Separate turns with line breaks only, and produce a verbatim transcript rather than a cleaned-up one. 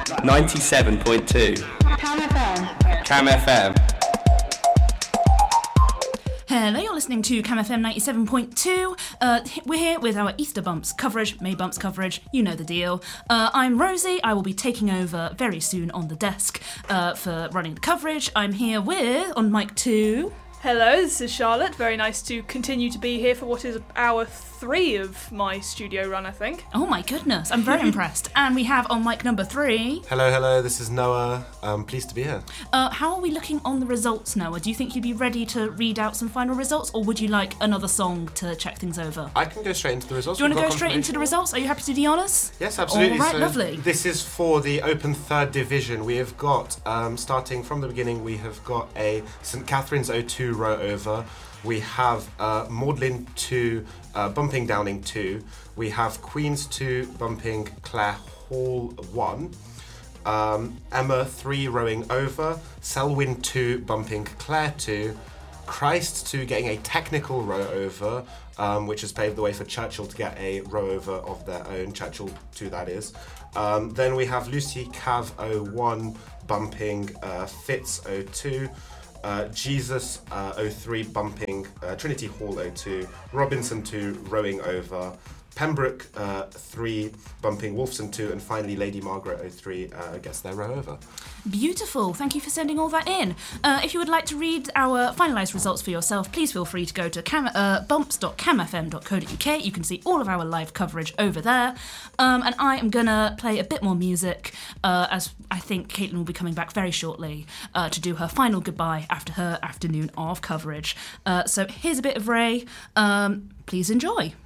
ninety-seven point two.
Cam F M.
Cam F M.
Hello, you're listening to Cam F M ninety-seven point two. Uh, we're here with our Easter Bumps coverage, May Bumps coverage, you know the deal. Uh, I'm Rosie, I will be taking over very soon on the desk uh, for running the coverage. I'm here with, on mic two...
Hello, this is Charlotte. Very nice to continue to be here for what is hour three of my studio run, I think.
Oh my goodness, I'm very impressed. And we have on mic number three...
Hello, hello, this is Noah. I'm pleased to be here.
Uh, how are we looking on the results, Noah? Do you think you'd be ready to read out some final results, or would you like another song to check things over?
I can go straight into the results.
Do you want to go straight into the results? Are you happy to do the honours?
Yes, absolutely.
All right,
so
lovely.
This is for the Open Third Division. We have got, um, starting from the beginning, we have got a St Catherine's O two row over. We have uh, Magdalen two, uh, bumping Downing two. We have Queen's two, bumping Clare Hall one. Um, Emma three, rowing over. Selwyn two, bumping Clare two. Christ two, getting a technical row over, um, which has paved the way for Churchill to get a row over of their own. Churchill two, that is. Um, then we have Lucy Cav oh one, bumping uh, Fitz oh two. Uh, Jesus uh, oh three, bumping uh, Trinity Hall oh two, Robinson two, rowing over, Pembroke uh, three, bumping Wolfson two, and finally Lady Margaret oh three uh, gets their row over.
Beautiful. Thank you for sending all that in. Uh, if you would like to read our finalised results for yourself, please feel free to go to cam- uh, bumps dot cam f m dot co dot u k. You can see all of our live coverage over there. Um, and I am going to play a bit more music, uh, as I think Caitlin will be coming back very shortly uh, to do her final goodbye after her afternoon of coverage. Uh, so here's a bit of Ray. Um, please enjoy.